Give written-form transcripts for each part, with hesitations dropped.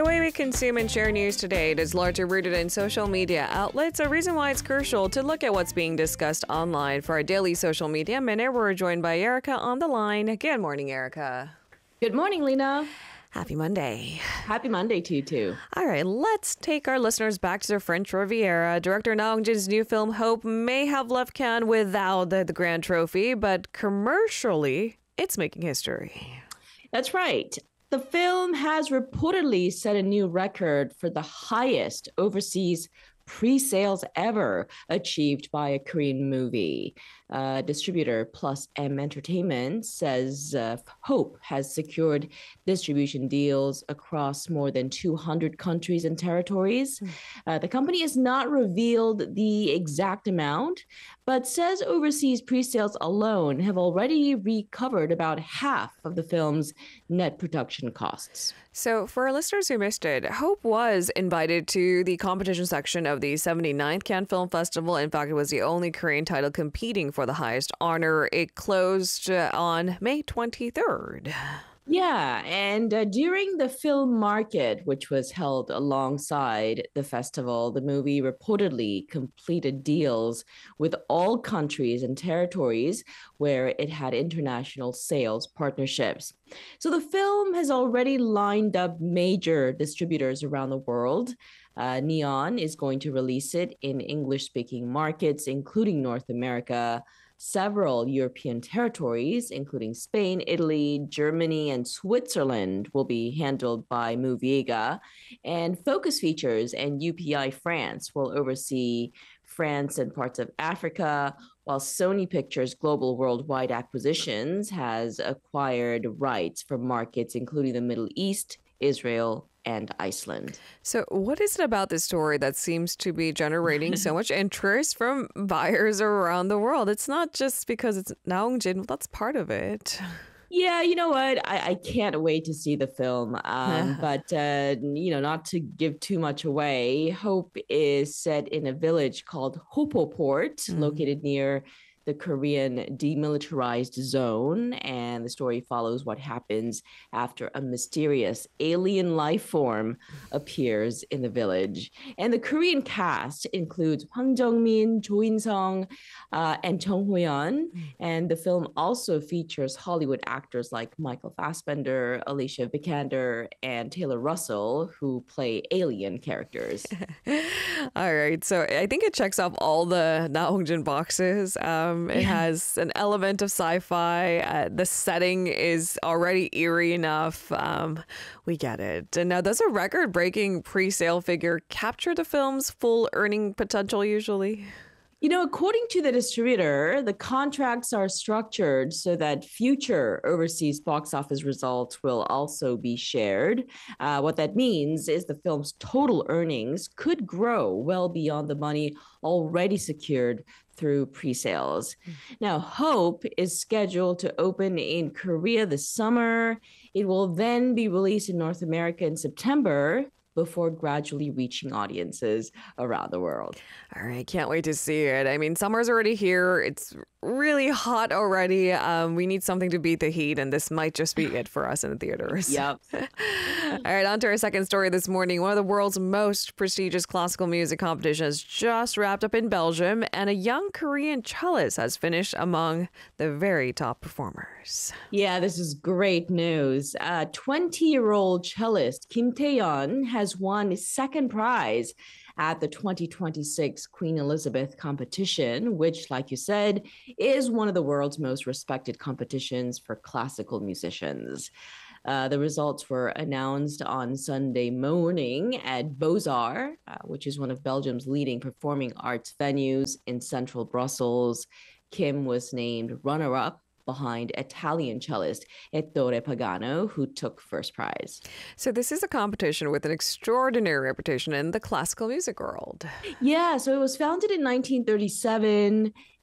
way we consume and share news today is largely rooted in social media outlets, a reason why it's crucial to look at what's being discussed online. For our daily social media minute, we're joined by Erica on the line. Good morning, Erica. Good morning, Lena. Happy Monday. Happy Monday to you, too. All right, let's take our listeners back to the French Riviera. Director Na Hong-jin's new film, Hope, may have left Cannes without the grand trophy, but commercially, it's making history. That's right. The film has reportedly set a new record for the highest overseas pre-sales ever achieved by a Korean movie. Distributor Plus M Entertainment says Hope has secured distribution deals across more than 200 countries and territories. The company has not revealed the exact amount, but says overseas pre-sales alone have already recovered about half of the film's net production costs. So for our listeners who missed it, Hope was invited to the competition section of the 79th Cannes Film Festival. In fact, it was the only Korean title competing for the highest honor. It closed on May 23rd. Yeah, and during the film market, which was held alongside the festival, the movie reportedly completed deals with all countries and territories where it had international sales partnerships. So the film has already lined up major distributors around the world. Neon is going to release it in English-speaking markets, including North America. Several European territories, including Spain, Italy, Germany, and Switzerland, will be handled by Moviega. And Focus Features and UPI France will oversee France and parts of Africa, while Sony Pictures Global Worldwide Acquisitions has acquired rights for markets including the Middle East, Israel, and Iceland. So what is it about this story that seems to be generating so much interest from buyers around the world? It's not just because it's Na Hong-jin. Well, that's part of it. Yeah, you know what? I can't wait to see the film. But, not to give too much away, Hope is set in a village called Hopoport, located near the Korean demilitarized zone, and the story follows what happens after a mysterious alien life form appears in the village. And the Korean cast includes Hwang Jung-min, Jo In-sung, and Chung Ho-yeon. And the film also features Hollywood actors like Michael Fassbender, Alicia Vikander, and Taylor Russell, who play alien characters. All right, so I think it checks off all the Na Hong-jin boxes. It has an element of sci-fi. The setting is already eerie enough. We get it. And now, does a record-breaking pre-sale figure capture the film's full earning potential usually? You know, according to the distributor, the contracts are structured so that future overseas box office results will also be shared. What that means is the film's total earnings could grow well beyond the money already secured through pre-sales. Now, Hope is scheduled to open in Korea this summer. It will then be released in North America in September, before gradually reaching audiences around the world. All right, can't wait to see it. I mean, summer's already here. It's really hot already. We need something to beat the heat, and this might just be it for us in the theaters. Yep. All right, on to our second story this morning. One of the world's most prestigious classical music competitions just wrapped up in Belgium, and a young Korean cellist has finished among the very top performers. Yeah, this is great news. 20-year-old cellist Kim Tae-yeon has won second prize at the 2026 Queen Elizabeth competition, which, like you said, is one of the world's most respected competitions for classical musicians. The results were announced on Sunday morning at Beaux-Arts, which is one of Belgium's leading performing arts venues in central Brussels. Kim was named runner-up behind Italian cellist Ettore Pagano, who took first prize. So this is a competition with an extraordinary reputation in the classical music world. Yeah, so it was founded in 1937,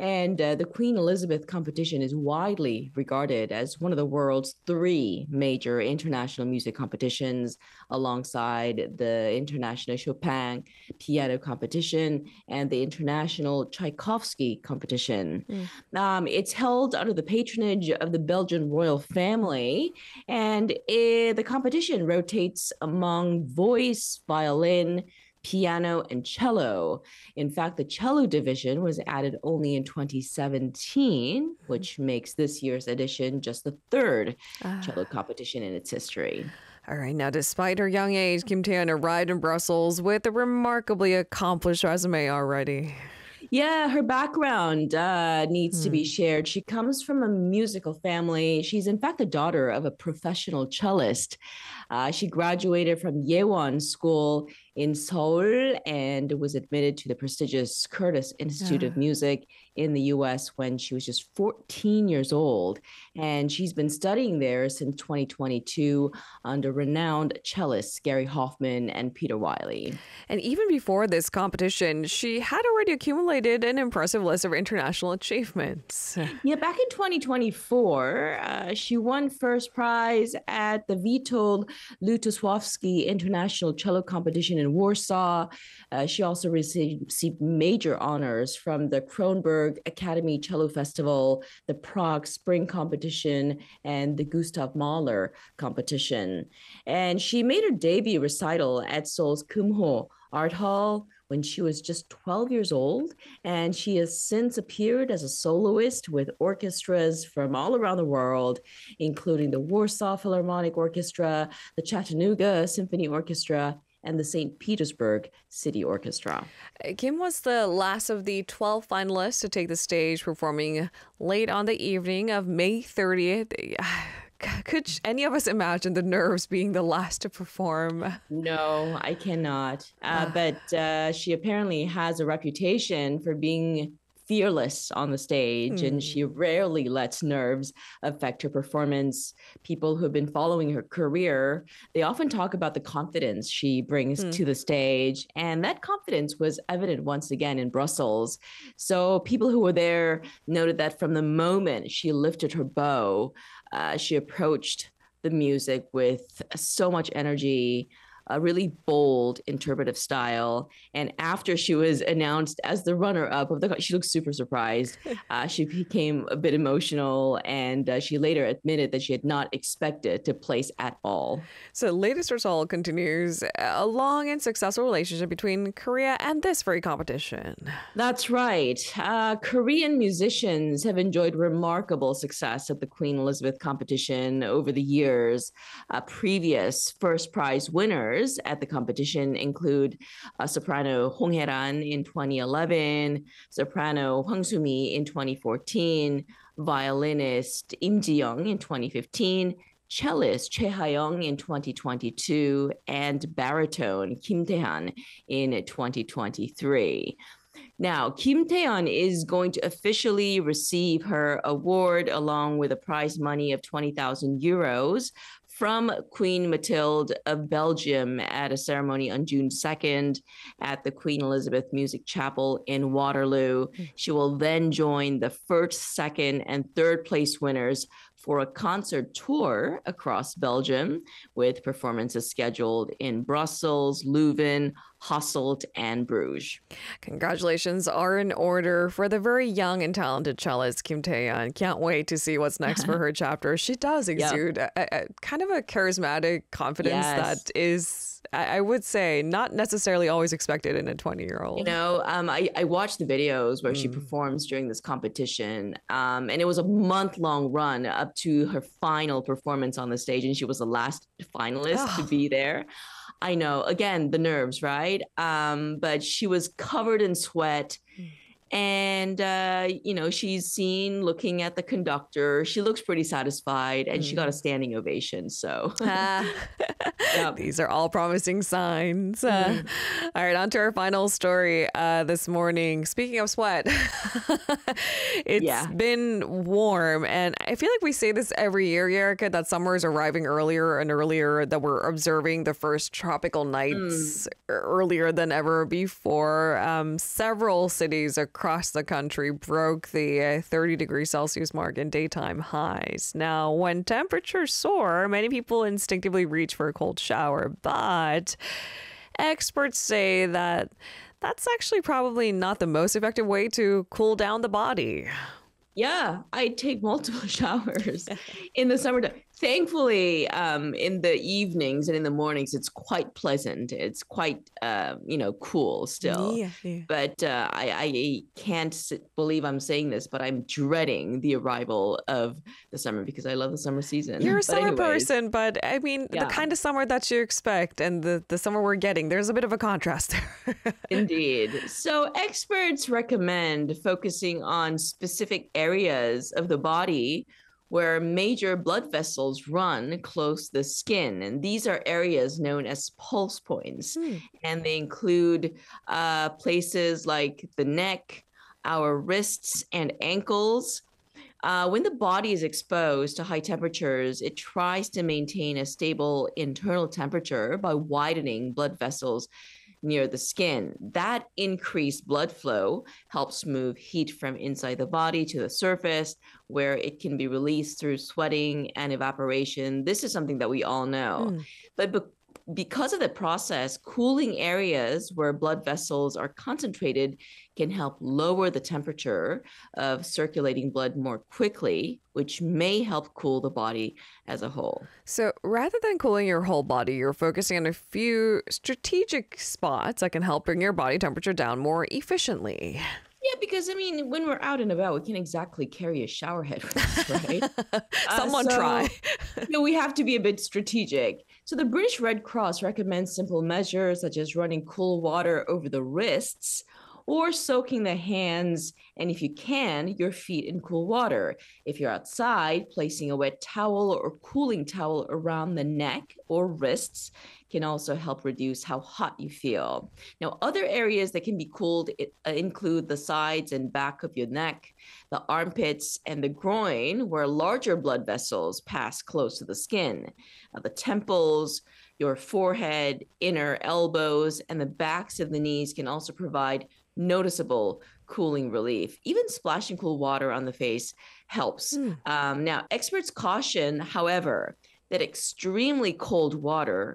And the Queen Elizabeth competition is widely regarded as one of the world's three major international music competitions, alongside the International Chopin Piano Competition and the International Tchaikovsky Competition. It's held under the patronage of the Belgian royal family, and the competition rotates among voice, violin, piano, and cello. In fact, the cello division was added only in 2017, which makes this year's edition just the third cello competition in its history. All right. Now, despite her young age, Kim Tae-yeon arrived in Brussels with a remarkably accomplished resume already. Yeah, her background needs to be shared. She comes from a musical family. She's, in fact, the daughter of a professional cellist. She graduated from Yewon School in Seoul and was admitted to the prestigious Curtis Institute of Music in the US when she was just 14 years old. And she's been studying there since 2022 under renowned cellists Gary Hoffman and Peter Wiley. And even before this competition, she had already accumulated an impressive list of international achievements. Yeah, back in 2024, she won first prize at the Witold Lutosławski International Cello Competition in Warsaw. She also received major honors from the Kronberg Academy Cello Festival, the Prague Spring Competition, and the Gustav Mahler Competition. And she made her debut recital at Seoul's Kumho Art Hall when she was just 12 years old, and she has since appeared as a soloist with orchestras from all around the world, including the Warsaw Philharmonic Orchestra, the Chattanooga Symphony Orchestra, and the St. Petersburg City Orchestra. Kim was the last of the 12 finalists to take the stage, performing late on the evening of May 30th. Could any of us imagine the nerves being the last to perform? No, I cannot. But she apparently has a reputation for being fearless on the stage, and she rarely lets nerves affect her performance. People who have been following her career, they often talk about the confidence she brings to the stage, and that confidence was evident once again in Brussels. So people who were there noted that from the moment she lifted her bow, she approached the music with so much energy, a really bold interpretive style. And after she was announced as the runner-up of she looked super surprised. She became a bit emotional, and she later admitted that she had not expected to place at all. So latest result continues a long and successful relationship between Korea and this very competition. That's right. Korean musicians have enjoyed remarkable success at the Queen Elizabeth competition over the years. Previous first prize winners at the competition include soprano Hong Hye-ran in 2011, soprano Hwang Soo-mi in 2014, violinist Im Ji-young in 2015, cellist Choi Ha-young in 2022, and baritone Kim Tae-han in 2023. Now, Kim Tae-yeon is going to officially receive her award along with a prize money of 20,000 euros from Queen Mathilde of Belgium at a ceremony on June 2nd at the Queen Elizabeth Music Chapel in Waterloo. She will then join the first, second, and third place winners for a concert tour across Belgium, with performances scheduled in Brussels, Leuven, Hasselt, and Bruges. Congratulations are in order for the very young and talented cellist Kim Tae-yeon. Can't wait to see what's next for her chapter. She does exude a kind of a charismatic confidence that is, I would say, not necessarily always expected in a 20-year-old. You know, I watched the videos where she performs during this competition, and it was a month-long run up to her final performance on the stage, and she was the last finalist to be there. I know, again, the nerves, right? But she was covered in sweat. And, you know, she's seen looking at the conductor. She looks pretty satisfied, and she got a standing ovation. So these are all promising signs. All right, on to our final story this morning. Speaking of sweat, it's been warm. And I feel like we say this every year, Erica, that summer is arriving earlier and earlier, that we're observing the first tropical nights earlier than ever before. Several cities across across the country broke the 30 degrees Celsius mark in daytime highs. Now, when temperatures soar, many people instinctively reach for a cold shower, but experts say that that's actually probably not the most effective way to cool down the body. Yeah, I take multiple showers in the summertime. Thankfully, in the evenings and in the mornings, it's quite pleasant. It's quite, cool still. Yeah. But I can't believe I'm saying this, but I'm dreading the arrival of the summer because I love the summer season. You're a But summer anyways, person, but I mean, the yeah, kind of summer that you expect and the summer we're getting, there's a bit of a contrast there. indeed. So experts recommend focusing on specific areas of the body where major blood vessels run close to the skin. And these are areas known as pulse points. Hmm. And they include places like the neck, our wrists, and ankles. When the body is exposed to high temperatures, it tries to maintain a stable internal temperature by widening blood vessels near the skin. That increased blood flow helps move heat from inside the body to the surface, where it can be released through sweating and evaporation. This is something that we all know. Hmm. But because of the process, cooling areas where blood vessels are concentrated can help lower the temperature of circulating blood more quickly, which may help cool the body as a whole. So rather than cooling your whole body, you're focusing on a few strategic spots that can help bring your body temperature down more efficiently. Yeah, because I mean, when we're out and about, we can't exactly carry a shower head with us, right? Someone try. We have to be a bit strategic. So the British Red Cross recommends simple measures such as running cool water over the wrists or soaking the hands, and if you can, your feet in cool water. If you're outside, placing a wet towel or cooling towel around the neck or wrists can also help reduce how hot you feel. Now, other areas that can be cooled include the sides and back of your neck, the armpits, and the groin, where larger blood vessels pass close to the skin. The temples, your forehead, inner elbows, and the backs of the knees can also provide noticeable cooling relief. Even splashing cool water on the face helps. Now, experts caution, however, that extremely cold water,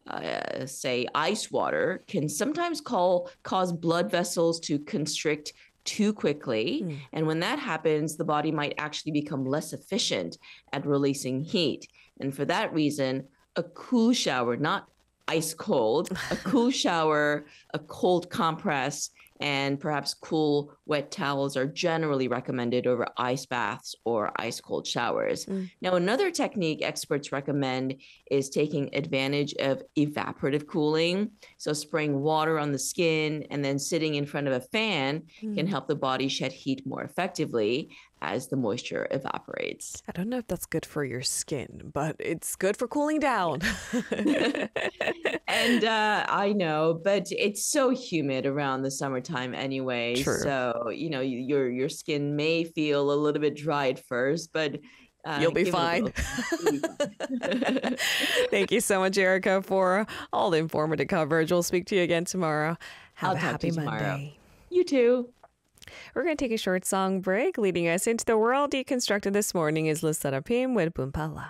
say ice water, can sometimes cause blood vessels to constrict too quickly. And when that happens, the body might actually become less efficient at releasing heat. And for that reason, a cool shower, not ice cold, a cool shower, a cold compress, and perhaps cool wet towels are generally recommended over ice baths or ice cold showers. Now, another technique experts recommend is taking advantage of evaporative cooling. So spraying water on the skin and then sitting in front of a fan can help the body shed heat more effectively as the moisture evaporates. I don't know if that's good for your skin, but it's good for cooling down. And I know, but it's so humid around the summertime anyway. True. So, your skin may feel a little bit dry at first, but You'll be fine. Thank you so much, Erica, for all the informative coverage. We'll speak to you again tomorrow. Have I'll a talk to happy you tomorrow. Monday. You too. We're going to take a short song break. Leading us into the world deconstructed this morning is Liz Sarapim with Bumpala.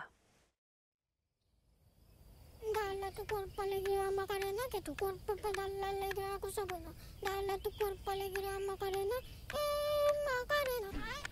Dala tu cuerpo alegría Macarena, que tu cuerpo para dar la alegría cosa buena. Dala tu cuerpo alegría Macarena, Macarena.